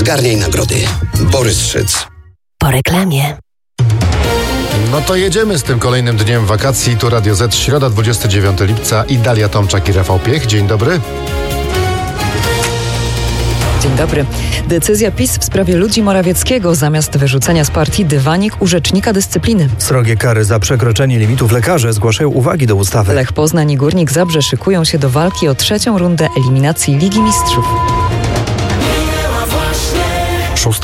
Zgarniaj nagrody. Borys Szyc. Po reklamie. No to jedziemy z tym kolejnym dniem wakacji. Tu Radio Z, środa 29 lipca i Dalia Tomczak i Rafał Piech. Dzień dobry. Dzień dobry. Decyzja PiS w sprawie Ludzi Morawieckiego. Zamiast wyrzucenia z partii dywanik u rzecznika dyscypliny. Srogie kary za przekroczenie limitów lekarze zgłaszają uwagi do ustawy. Lech Poznań i Górnik Zabrze szykują się do walki o trzecią rundę eliminacji Ligi Mistrzów. 6.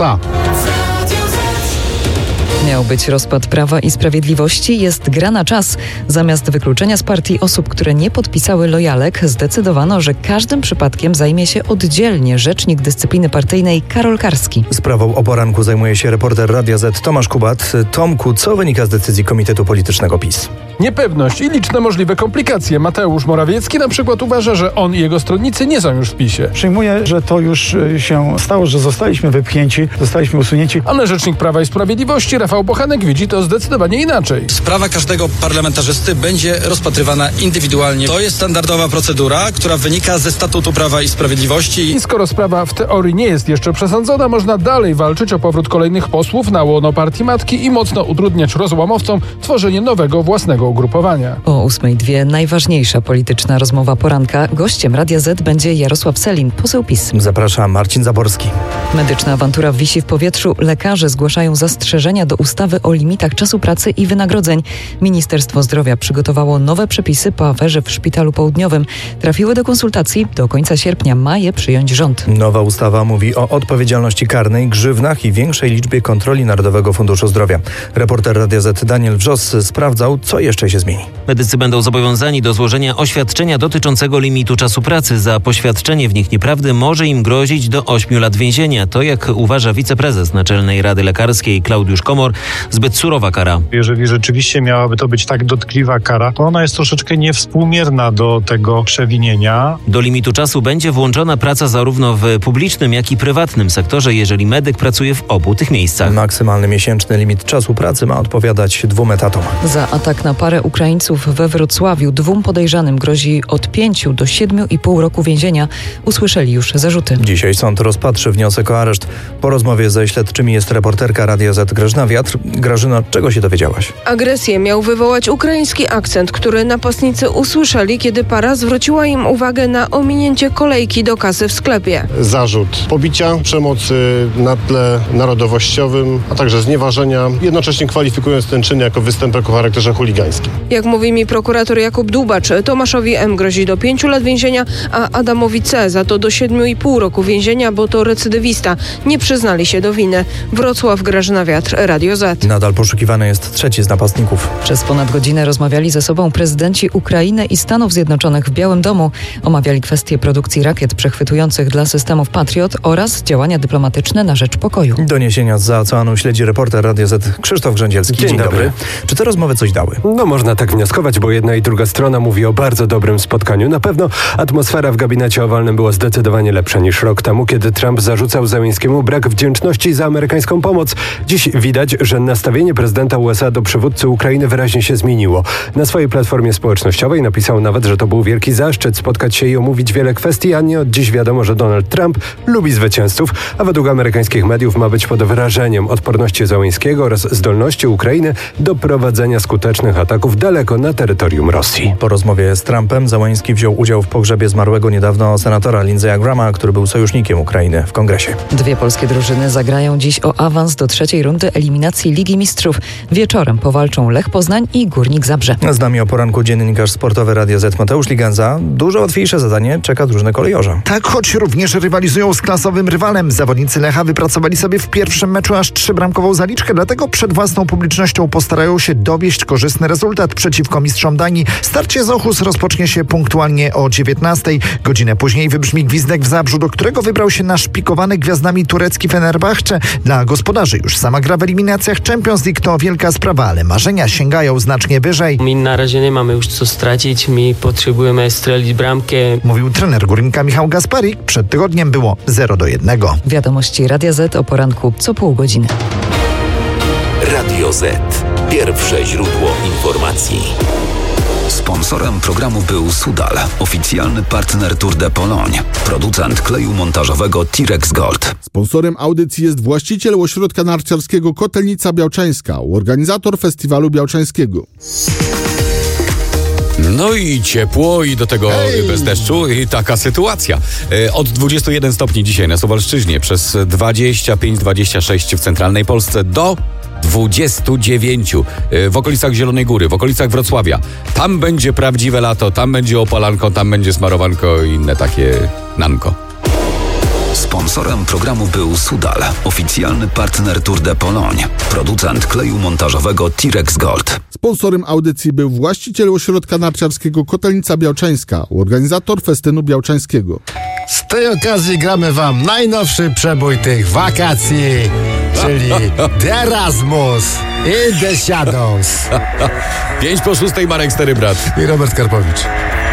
Miał być rozpad Prawa i Sprawiedliwości, jest gra na czas. Zamiast wykluczenia z partii osób, które nie podpisały lojalek, zdecydowano, że każdym przypadkiem zajmie się oddzielnie rzecznik dyscypliny partyjnej Karol Karski. Sprawą o poranku zajmuje się reporter Radia Z Tomasz Kubat. Tomku, co wynika z decyzji Komitetu Politycznego PiS? Niepewność i liczne możliwe komplikacje. Mateusz Morawiecki na przykład uważa, że on i jego stronnicy nie są już w PiS-ie. Przyjmuję, że to już się stało, że zostaliśmy wypchnięci, zostaliśmy usunięci. Ale rzecznik Prawa i Sprawiedliwości Rafał Bochenek widzi to zdecydowanie inaczej. Sprawa każdego parlamentarzysty będzie rozpatrywana indywidualnie. To jest standardowa procedura, która wynika ze statutu Prawa i Sprawiedliwości. I skoro sprawa w teorii nie jest jeszcze przesądzona, można dalej walczyć o powrót kolejnych posłów na łono partii matki i mocno utrudniać rozłamowcom tworzenie nowego własnego ugrupowania. O 8:02 najważniejsza polityczna rozmowa poranka. Gościem Radia Z będzie Jarosław Sellin, poseł PiS. Zaprasza Marcin Zaborski. Medyczna awantura wisi w powietrzu. Lekarze zgłaszają zastrzeżenia do ustawy o limitach czasu pracy i wynagrodzeń. Ministerstwo Zdrowia przygotowało nowe przepisy po aferze w Szpitalu Południowym. Trafiły do konsultacji. Do końca sierpnia ma je przyjąć rząd. Nowa ustawa mówi o odpowiedzialności karnej, grzywnach i większej liczbie kontroli Narodowego Funduszu Zdrowia. Reporter Radia Z Daniel Wrzos sprawdzał, co jeszcze się zmieni. Medycy będą zobowiązani do złożenia oświadczenia dotyczącego limitu czasu pracy. Za poświadczenie w nich nieprawdy może im grozić do 8 lat więzienia. To, jak uważa wiceprezes Naczelnej Rady Lekarskiej Klaudiusz Komor, zbyt surowa kara. Jeżeli rzeczywiście miałaby to być tak dotkliwa kara, to ona jest troszeczkę niewspółmierna do tego przewinienia. Do limitu czasu będzie włączona praca zarówno w publicznym, jak i prywatnym sektorze, jeżeli medyk pracuje w obu tych miejscach. Maksymalny miesięczny limit czasu pracy ma odpowiadać 2 etatom. Za atak na parę Ukraińców we Wrocławiu 2 podejrzanym grozi od 5 do 7,5 roku więzienia. Usłyszeli już zarzuty. Dzisiaj sąd rozpatrzy wniosek o areszt. Po rozmowie ze śledczymi jest reporterka Radia Z Grażyna Wiatr. Grażyno, czego się dowiedziałaś? Agresję miał wywołać ukraiński akcent, który napastnicy usłyszeli, kiedy para zwróciła im uwagę na ominięcie kolejki do kasy w sklepie. Zarzut pobicia, przemocy na tle narodowościowym, a także znieważenia, jednocześnie kwalifikując ten czyn jako występek o charakterze chuligańskim. Jak mówi mi prokurator Jakub Dłubacz, Tomaszowi M. grozi do 5 lat więzienia, a Adamowi C. za to do 7,5 roku więzienia, bo to recydywista. Nie przyznali się do winy. Wrocław, Grażyna Wiatr, Radio Z. Nadal poszukiwany jest trzeci z napastników. Przez ponad godzinę rozmawiali ze sobą prezydenci Ukrainy i Stanów Zjednoczonych w Białym Domu. Omawiali kwestie produkcji rakiet przechwytujących dla systemów Patriot oraz działania dyplomatyczne na rzecz pokoju. Doniesienia z oceanu śledzi reporter Radia Z Krzysztof Grzędzielski. Dzień dobry. Czy te rozmowy coś dały? No można tak wnioskować, bo jedna i druga strona mówi o bardzo dobrym spotkaniu. Na pewno atmosfera w gabinecie owalnym była zdecydowanie lepsza niż rok temu, kiedy Trump zarzucał Zełenskiemu brak wdzięczności za amerykańską pomoc. Dziś widać, że nastawienie prezydenta USA do przywódcy Ukrainy wyraźnie się zmieniło. Na swojej platformie społecznościowej napisał nawet, że to był wielki zaszczyt spotkać się i omówić wiele kwestii, a nie od dziś wiadomo, że Donald Trump lubi zwycięzców, a według amerykańskich mediów ma być pod wrażeniem odporności Zełenskiego oraz zdolności Ukrainy do prowadzenia skutecznych ataków daleko na terytorium Rosji. Po rozmowie z Trumpem Zełenski wziął udział w pogrzebie zmarłego niedawno senatora Lindsey'a Grahama, który był sojusznikiem Ukrainy w kongresie. 2 polskie drużyny zagrają dziś o awans do trzeciej rundy eliminacji Ligi Mistrzów. Wieczorem powalczą Lech Poznań i Górnik Zabrze. Z nami o poranku dziennikarz sportowy Radia Z Mateusz Liganza. Dużo łatwiejsze zadanie czeka drużynę kolejorza. Tak, choć również rywalizują z klasowym rywalem. Zawodnicy Lecha wypracowali sobie w pierwszym meczu aż 3-bramkową zaliczkę, dlatego przed własną publicznością postarają się dowieść korzystny rezultat przeciwko mistrzom Danii. Starcie z Ochus rozpocznie się punktualnie o 19:00. Godzinę później wybrzmi gwizdek w Zabrzu, do którego wybrał się naszpikowany gwiazdami turecki Fenerbahce. Dla gospodarzy już sama gra w eliminacjach Champions League to wielka sprawa, ale marzenia sięgają znacznie wyżej. My na razie nie mamy już co stracić, my potrzebujemy strzelić bramkę. Mówił trener Górnika Michał Gasparik. Przed tygodniem było 0-1. Wiadomości Radia Z o poranku co pół godziny. Radio Z. Pierwsze źródło informacji. Sponsorem programu był Sudal, oficjalny partner Tour de Pologne, producent kleju montażowego T-Rex Gold. Sponsorem audycji jest właściciel ośrodka narciarskiego Kotelnica Białczańska, organizator festiwalu białczańskiego. No i ciepło i do tego bez deszczu i taka sytuacja. Od 21 stopni dzisiaj na Suwalszczyźnie, przez 25-26 w centralnej Polsce do 29 w okolicach Zielonej Góry, w okolicach Wrocławia. Tam będzie prawdziwe lato, tam będzie opalanko, tam będzie smarowanko i inne takie nanko. Sponsorem programu był Sudal, oficjalny partner Tour de Pologne, producent kleju montażowego T-Rex Gold. Sponsorem audycji był właściciel ośrodka narciarskiego Kotelnica Białczańska, organizator festynu białczańskiego. Z tej okazji gramy wam najnowszy przebój tych wakacji, czyli The Erasmus i The Shadows. 5 po 6, Marek Stary Brat i Robert Karpowicz.